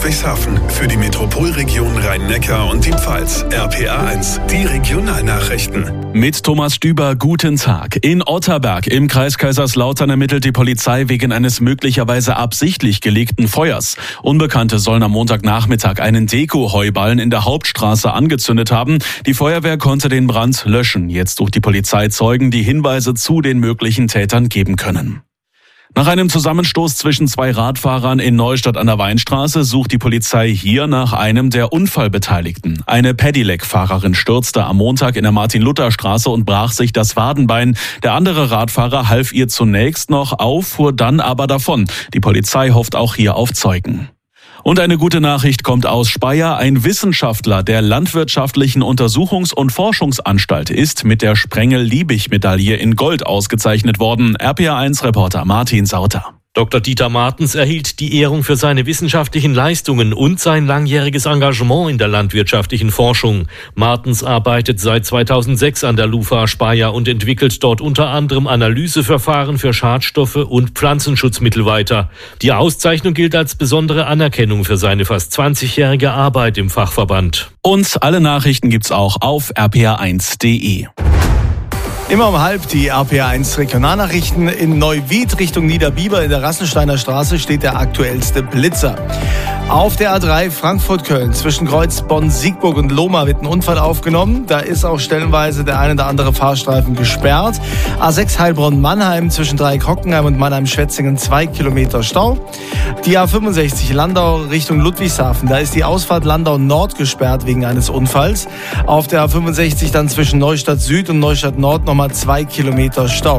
Ludwigshafen. Für die Metropolregion Rhein-Neckar und die Pfalz. RPA1, die Regionalnachrichten. Mit Thomas Stüber, guten Tag. In Otterberg im Kreis Kaiserslautern ermittelt die Polizei wegen eines möglicherweise absichtlich gelegten Feuers. Unbekannte sollen am Montagnachmittag einen Deko-Heuballen in der Hauptstraße angezündet haben. Die Feuerwehr konnte den Brand löschen. Jetzt sucht die Polizei Zeugen, die Hinweise zu den möglichen Tätern geben können. Nach einem Zusammenstoß zwischen zwei Radfahrern in Neustadt an der Weinstraße sucht die Polizei hier nach einem der Unfallbeteiligten. Eine Pedelec-Fahrerin stürzte am Montag in der Martin-Luther-Straße und brach sich das Wadenbein. Der andere Radfahrer half ihr zunächst noch auf, fuhr dann aber davon. Die Polizei hofft auch hier auf Zeugen. Und eine gute Nachricht kommt aus Speyer. Ein Wissenschaftler der Landwirtschaftlichen Untersuchungs- und Forschungsanstalt ist mit der Sprengel-Liebig-Medaille in Gold ausgezeichnet worden. RPA1-Reporter Martin Sauter. Dr. Dieter Martens erhielt die Ehrung für seine wissenschaftlichen Leistungen und sein langjähriges Engagement in der landwirtschaftlichen Forschung. Martens arbeitet seit 2006 an der LUFA Speyer und entwickelt dort unter anderem Analyseverfahren für Schadstoffe und Pflanzenschutzmittel weiter. Die Auszeichnung gilt als besondere Anerkennung für seine fast 20-jährige Arbeit im Fachverband. Und alle Nachrichten gibt's auch auf rpa1.de. Immer um 12:30 die RPA1 Regionalnachrichten. In Neuwied Richtung Niederbiber in der Rassensteiner Straße steht der aktuellste Blitzer. Auf der A3 Frankfurt-Köln zwischen Kreuz Bonn-Siegburg und Lohmar wird ein Unfall aufgenommen. Da ist auch stellenweise der ein oder andere Fahrstreifen gesperrt. A6 Heilbronn-Mannheim zwischen Dreieck-Hockenheim und Mannheim-Schwetzingen 2 Kilometer Stau. Die A65 Landau Richtung Ludwigshafen, da ist die Ausfahrt Landau Nord gesperrt wegen eines Unfalls. Auf der A65 dann zwischen Neustadt Süd und Neustadt Nord nochmal 2 Kilometer Stau.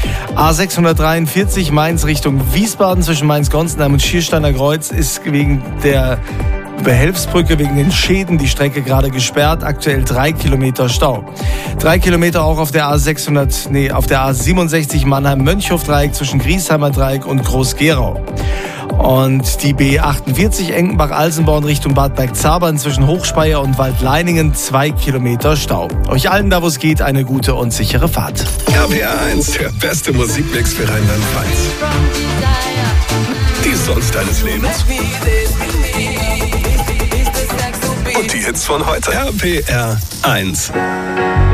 A643 Mainz Richtung Wiesbaden zwischen Mainz-Gonsenheim und Schiersteiner Kreuz ist wegen der Behelfsbrücke, wegen den Schäden die Strecke gerade gesperrt. Aktuell 3 Kilometer Stau. 3 Kilometer auch auf der A67 Mannheim-Mönchhof-Dreieck zwischen Griesheimer Dreieck und Groß-Gerau. Und die B48 Enkenbach-Alsenborn Richtung Bad Bergzabern zwischen Hochspeyer und Waldleiningen 2 Kilometer Stau. Euch allen, da wo es geht, eine gute und sichere Fahrt. RPA1, der beste Musikmix für Rheinland-Pfalz. Die Songs deines Lebens. Und die Hits von heute. RPR1.